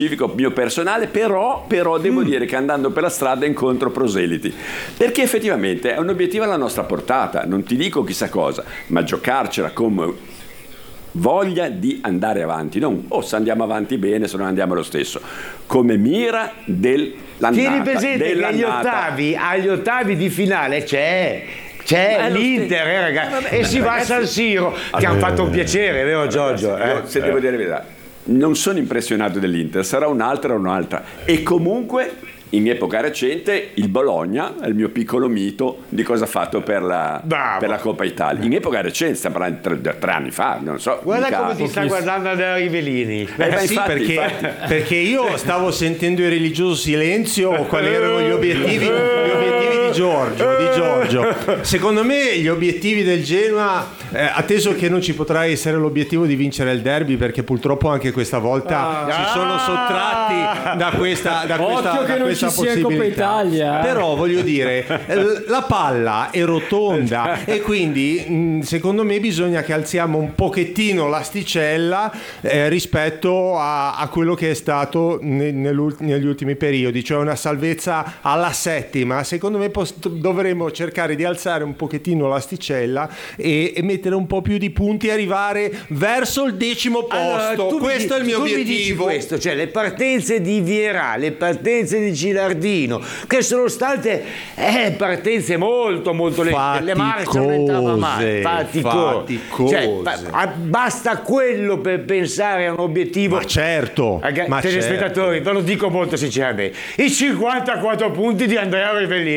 mio personale, però devo dire che andando per la strada incontro proseliti, perché effettivamente è un obiettivo alla nostra portata, non ti dico chissà cosa, ma giocarcela come voglia di andare avanti, non se andiamo avanti bene, se non andiamo lo stesso, come mira dell'andata. Tieni presente che agli ottavi di finale c'è l'Inter, ragazzi, e si va a San Siro, che hanno fatto un piacere, vero Giorgio? Se devo dire la verità, non sono impressionato dell'Inter, sarà un'altra, e comunque in epoca recente il Bologna è il mio piccolo mito di cosa ha fatto per la Coppa Italia. In epoca recente, stiamo parlando di 3 anni fa, non so. Guarda come ti sta guardando Andrea Rivellini. Sì, perché io stavo sentendo il religioso silenzio quali erano gli obiettivi di Giorgio. Secondo me gli obiettivi del Genoa, atteso che non ci potrà essere l'obiettivo di vincere il derby, perché purtroppo anche questa volta si sono sottratti da questa Coppa Italia. Però voglio dire, la palla è rotonda e quindi secondo me bisogna che alziamo un pochettino l'asticella rispetto a quello che è stato negli ultimi periodi, cioè una salvezza alla settima. Secondo me dovremmo cercare di alzare un pochettino l'asticella e mettere un po' più di punti e arrivare verso il 10° posto. Questo è il mio obiettivo. Mi dici questo, cioè le partenze di Vierà, le partenze di Gilardino, che sono state partenze molto molto lente, le marce non entrava mai, faticose. Cioè, basta quello per pensare a un obietvo. Ma certo, telespettatori, ve lo dico molto sinceramente, i 54 punti di Andrea Rivellini.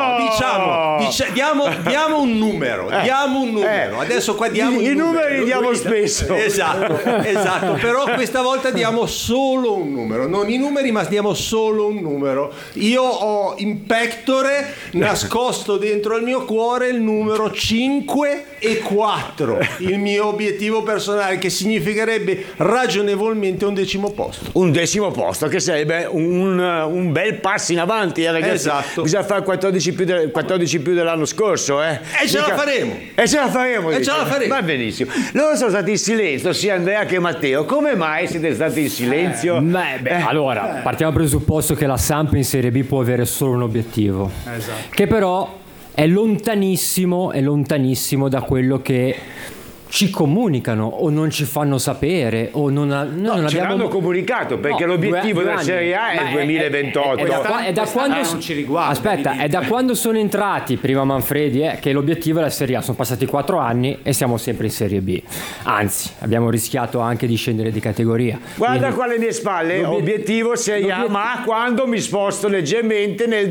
Diamo un numero, adesso qua diamo i numeri li diamo spesso. Esatto, però questa volta diamo solo un numero, non i numeri, ma diamo solo un numero. Io ho in pectore nascosto dentro il mio cuore il numero 5 e 4, il mio obiettivo personale, che significherebbe ragionevolmente un 10° posto. Un 10° posto che sarebbe un bel passo in avanti, ragazzi. Esatto. Bisogna fare 14 più dell'anno scorso, E ce la faremo. Va benissimo. Loro sono stati in silenzio, sia Andrea che Matteo. Come mai siete stati in silenzio? Allora, partiamo dal presupposto che la Samp in Serie B può avere solo un obiettivo, che però è lontanissimo da quello che ci comunicano o non ci fanno sapere o non abbiamo comunicato, perché l'obiettivo della Serie A è il 2028. È da quando non ci riguarda. Aspetta, è da quando sono entrati prima Manfredi che l'obiettivo è la Serie A. Sono passati 4 anni e siamo sempre in Serie B. Anzi, abbiamo rischiato anche di scendere di categoria. Guarda qua alle mie spalle, obiettivo Serie A, ma quando mi sposto leggermente nel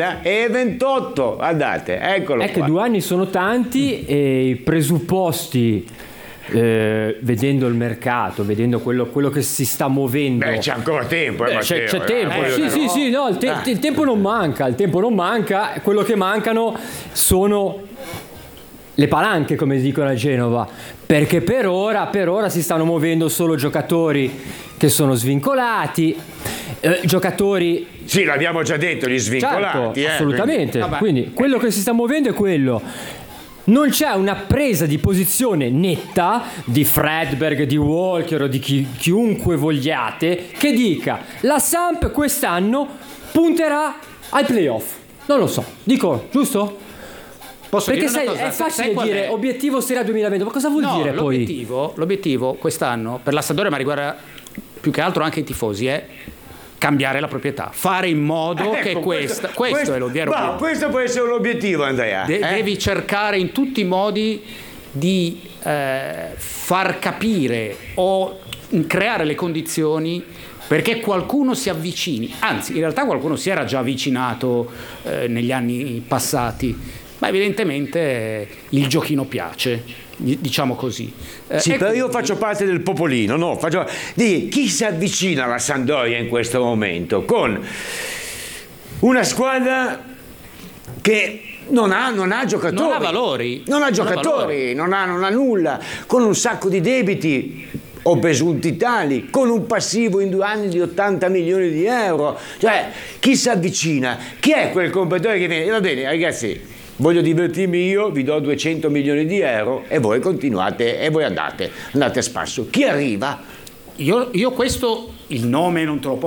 2028. Guardate, eccolo qua. 2 anni sono tanti e i presupposti, vedendo il mercato, vedendo quello che si sta muovendo, c'è ancora tempo, c'è tempo, il tempo non manca, quello che mancano sono le palanche, come dicono a Genova, perché per ora si stanno muovendo solo giocatori che sono svincolati, giocatori, sì, l'abbiamo già detto, gli svincolati, certo, assolutamente, quindi quello che si sta muovendo è quello. Non c'è una presa di posizione netta di Fredberg, di Walker o di chiunque vogliate che dica la Samp quest'anno punterà ai playoff. Non lo so, dico, giusto? Perché è facile dire obiettivo Serie A 2020, ma cosa vuol dire poi? L'obiettivo quest'anno per la Sampdoria, ma riguarda più che altro anche i tifosi, è cambiare la proprietà, fare in modo che questo è l'obiettivo. Questo può essere un obiettivo, Andrea. Devi cercare in tutti i modi di far capire o creare le condizioni perché qualcuno si avvicini. Anzi, in realtà qualcuno si era già avvicinato negli anni passati, ma evidentemente il giochino piace, diciamo così. Però io faccio parte del popolino, di chi si avvicina alla Sampdoria in questo momento con una squadra che non ha giocatori, non ha valori, non ha nulla, con un sacco di debiti o presunti tali, con un passivo in 2 anni di 80 milioni di euro. Cioè, chi si avvicina? Chi è quel compratore che viene? Va bene, ragazzi, voglio divertirmi io, vi do 200 milioni di euro e voi continuate e voi andate a spasso. Chi arriva? Io questo, il nome non te lo posso